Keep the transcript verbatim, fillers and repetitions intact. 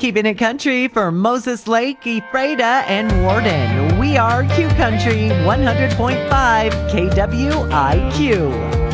keeping it country for Moses Lake, Ephrata, and Warden. We are Q Country one hundred point five K W I Q.